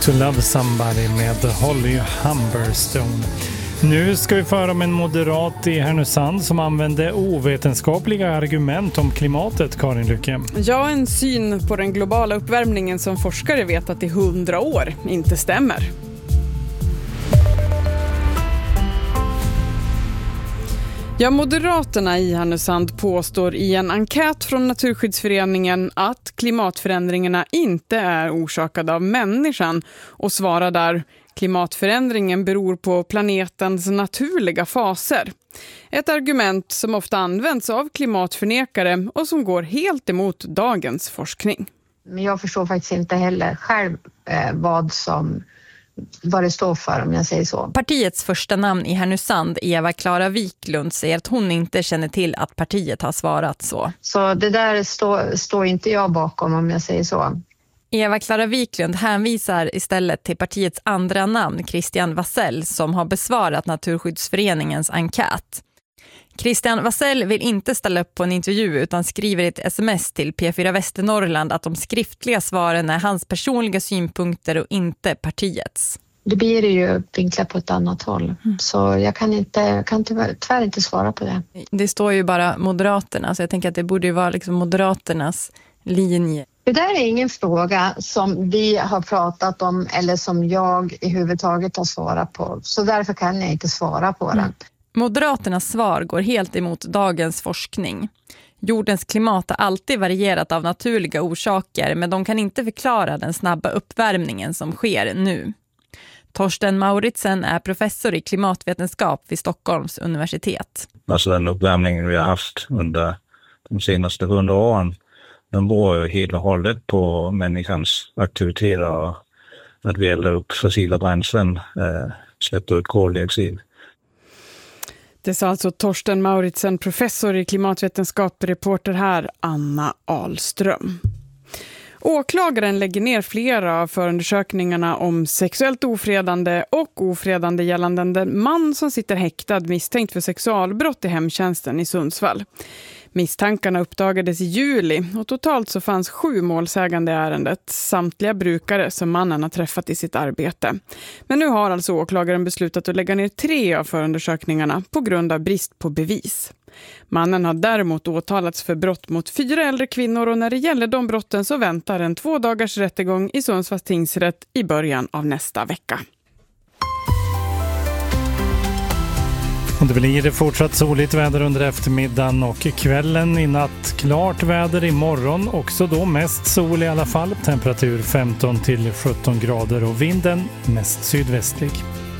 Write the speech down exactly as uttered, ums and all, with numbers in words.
To Love Somebody med Holly Humberstone. Nu ska vi föra om en moderat i Härnösand som använde ovetenskapliga argument om klimatet, Karin Lycke. Ja, en syn på den globala uppvärmningen som forskare vet att i hundra år inte stämmer. Ja, Moderaterna i Härnösand påstår i en enkät från Naturskyddsföreningen att klimatförändringarna inte är orsakade av människan och svarar där: klimatförändringen beror på planetens naturliga faser. Ett argument som ofta används av klimatförnekare och som går helt emot dagens forskning. Men jag förstår faktiskt inte heller själv eh, vad som vad det står för, om jag säger så. Partiets första namn i Härnösand, Eva-Klara Wiklund, säger att hon inte känner till att partiet har svarat så. Så det där står, står inte jag bakom, om jag säger så. Eva-Klara Wiklund hänvisar istället till partiets andra namn, Christian Wassell, som har besvarat Naturskyddsföreningens enkät. Christian Wassell vill inte ställa upp på en intervju utan skriver i ett sms till P fyra Västernorrland att de skriftliga svaren är hans personliga synpunkter och inte partiets. Det blir ju vinklat på ett annat håll. Mm. Så jag kan, inte, kan tyvärr, tyvärr inte svara på det. Det står ju bara Moderaterna, så jag tänker att det borde ju vara liksom Moderaternas linje. Det där är ingen fråga som vi har pratat om eller som jag i huvudtaget har svarat på. Så därför kan jag inte svara på den. Mm. Moderaternas svar går helt emot dagens forskning. Jordens klimat har alltid varierat av naturliga orsaker, men de kan inte förklara den snabba uppvärmningen som sker nu. Torsten Mauritsen är professor i klimatvetenskap vid Stockholms universitet. Alltså den uppvärmningen vi har haft under de senaste hundra åren, den beror ju helt och hållet på människans aktiviteter, att vi eldar upp fossila bränslen, eh, släpper ut koldioxid. Det sa alltså Torsten Mauritsen, professor i klimatvetenskap, reporter här Anna Ahlström. Åklagaren lägger ner flera av förundersökningarna om sexuellt ofredande och ofredande gällande en man som sitter häktad misstänkt för sexualbrott i hemtjänsten i Sundsvall. Misstankarna uppdagades i juli och totalt så fanns sju målsägande i ärendet, samtliga brukare som mannen har träffat i sitt arbete. Men nu har alltså åklagaren beslutat att lägga ner tre av förundersökningarna på grund av brist på bevis. Mannen har däremot åtalats för brott mot fyra äldre kvinnor och när det gäller de brotten så väntar en två dagars rättegång i Sundsvalls tingsrätt i början av nästa vecka. Och det blir fortsatt soligt väder under eftermiddagen och kvällen. I natt klart väder, imorgon också då mest sol i alla fall. Temperatur femton till sjutton grader och vinden mest sydvästlig.